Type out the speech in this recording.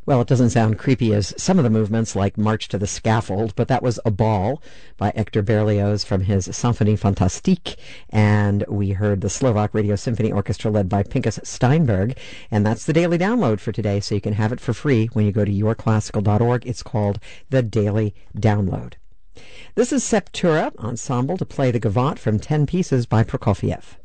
Well, it doesn't sound creepy as some of the movements, like March to the Scaffold, but that was A Ball by Hector Berlioz from his Symphonie Fantastique, and we heard the Slovak Radio Symphony Orchestra led by Pinkas Steinberg, and that's the Daily Download for today, so you can have it for free when you go to yourclassical.org. It's called the Daily Download. This is Septura Ensemble to play the Gavotte from 10 Pieces by Prokofiev.